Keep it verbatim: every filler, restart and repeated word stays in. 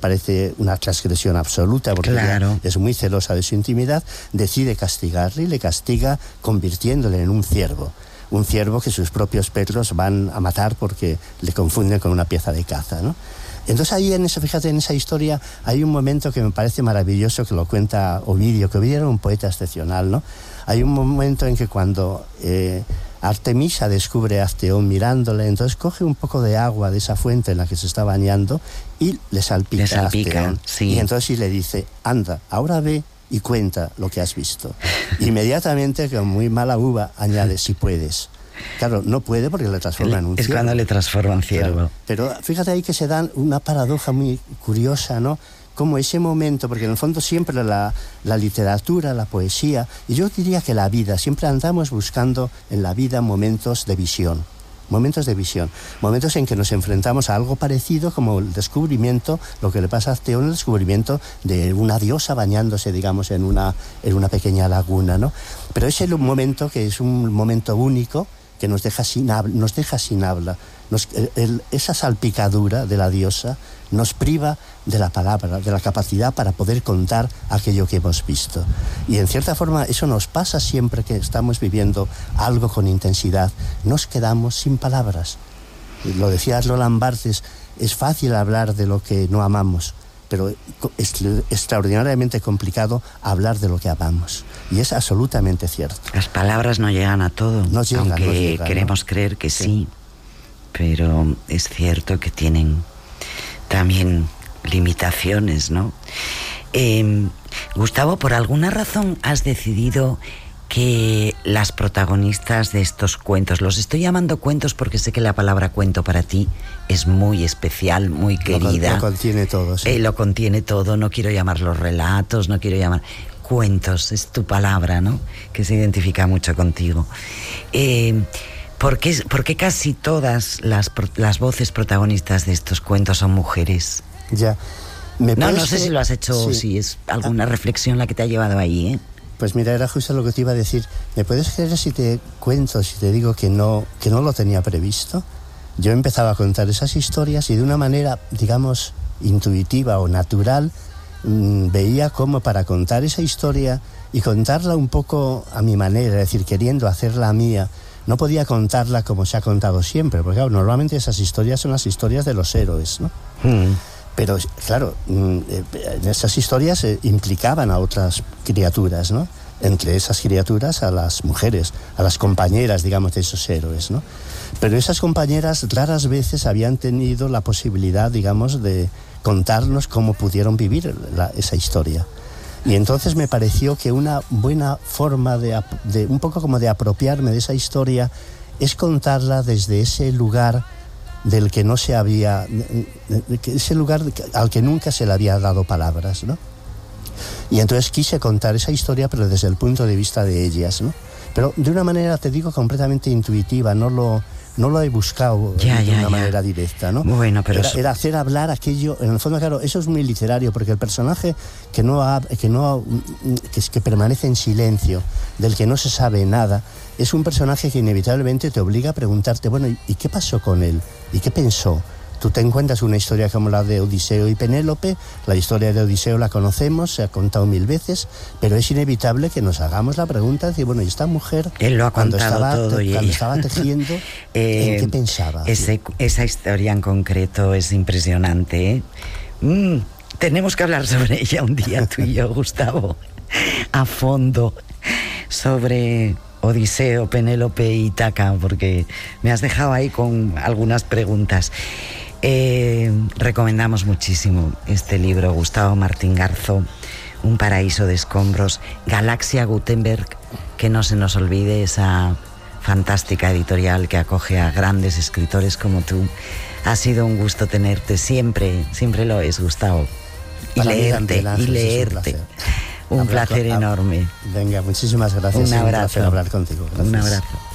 parece una transgresión absoluta, porque claro. ella es muy celosa de su intimidad, decide castigarle y le castiga convirtiéndole en un ciervo. Un ciervo que sus propios perros van a matar porque le confunden con una pieza de caza, ¿no? Entonces ahí, en eso, fíjate, en esa historia hay un momento que me parece maravilloso, que lo cuenta Ovidio, que Ovidio era un poeta excepcional, ¿no? Hay un momento en que cuando eh, Artemisa descubre a Acteón mirándole, entonces coge un poco de agua de esa fuente en la que se está bañando y le salpica, le salpica a Acteón. Sí. Y entonces sí le dice, anda, ahora ve y cuenta lo que has visto. Inmediatamente, con muy mala uva, añade, si puedes. Claro, no puede porque le transforma en un es ciervo. Es cuando le transforma en ciervo. Claro. Pero fíjate ahí que se dan una paradoja muy curiosa, ¿no? Como ese momento, porque en el fondo siempre la, la literatura, la poesía, y yo diría que la vida, siempre andamos buscando en la vida momentos de visión. Momentos de visión, momentos en que nos enfrentamos a algo parecido, como el descubrimiento, lo que le pasa a Acteón, el descubrimiento de una diosa bañándose, digamos, en una, en una pequeña laguna, ¿no? Pero ese es un momento que es un momento único, que nos deja sin habla, nos deja sin habla. Nos, el, esa salpicadura de la diosa nos priva de la palabra, de la capacidad para poder contar aquello que hemos visto. Y en cierta forma eso nos pasa siempre que estamos viviendo algo con intensidad. Nos quedamos sin palabras. Lo decía Roland Barthes, es fácil hablar de lo que no amamos, pero es extraordinariamente complicado hablar de lo que amamos. Y es absolutamente cierto. Las palabras no llegan a todo, no llegan, aunque no llegan, queremos ¿no? creer que sí. sí, pero es cierto que tienen también limitaciones, ¿no? Eh, Gustavo, ¿por alguna razón has decidido que las protagonistas de estos cuentos, los estoy llamando cuentos porque sé que la palabra cuento para ti es muy especial, muy querida? Lo, lo contiene todo, sí. Eh, lo contiene todo, no quiero llamarlos relatos, no quiero llamar... Cuentos, es tu palabra, ¿no? Que se identifica mucho contigo. Eh, ¿por qué, ¿Por qué casi todas las, las voces protagonistas de estos cuentos son mujeres? Ya. ¿Me no, no que... sé si lo has hecho o sí. si es alguna ah. reflexión la que te ha llevado ahí, ¿eh? Pues mira, era justo lo que te iba a decir. ¿Me puedes creer si te cuento, si te digo que no, que no lo tenía previsto? Yo empezaba a contar esas historias y de una manera, digamos, intuitiva o natural, mmm, veía cómo para contar esa historia y contarla un poco a mi manera, es decir, queriendo hacerla mía, no podía contarla como se ha contado siempre, porque claro, normalmente esas historias son las historias de los héroes, ¿no? Mm. Pero, claro, esas historias implicaban a otras criaturas, ¿no? Entre esas criaturas a las mujeres, a las compañeras, digamos, de esos héroes, ¿no? Pero esas compañeras raras veces habían tenido la posibilidad, digamos, de contarnos cómo pudieron vivir la, esa historia. Y entonces me pareció que una buena forma de, de, un poco como de apropiarme de esa historia, es contarla desde ese lugar del que no se había, ese lugar al que nunca se le había dado palabras, ¿no? Y entonces quise contar esa historia, pero desde el punto de vista de ellas, ¿no? Pero de una manera, te digo, completamente intuitiva, no lo, no lo he buscado ya, de ya, una ya. manera directa, ¿no? Bueno, pero era, eso... era hacer hablar aquello, en el fondo, claro, eso es muy literario, porque el personaje que no ha, que no que, que permanece en silencio, del que no se sabe nada, es un personaje que inevitablemente te obliga a preguntarte, bueno, ¿y qué pasó con él? ¿Y qué pensó? Tú te encuentras una historia como la de Odiseo y Penélope. La historia de Odiseo la conocemos, se ha contado mil veces, pero es inevitable que nos hagamos la pregunta de decir, bueno, ¿y esta mujer Él lo ha cuando, estaba, todo te, y cuando ella... estaba tejiendo, eh, ¿en qué pensaba? Ese, esa historia en concreto es impresionante, ¿eh? Mm, tenemos que hablar sobre ella un día, tú y yo, Gustavo, a fondo, sobre Odiseo, Penélope y Ítaca, porque me has dejado ahí con algunas preguntas. Eh, recomendamos muchísimo este libro, Gustavo Martín Garzo, Un paraíso de escombros, Galaxia Gutenberg, que no se nos olvide esa fantástica editorial que acoge a grandes escritores como tú. Ha sido un gusto tenerte, siempre, siempre lo es, Gustavo. Y Para leerte, mí, y leerte. Un placer, un placer enorme. Venga, muchísimas gracias. Un abrazo. Un placer hablar contigo. Gracias. Un abrazo.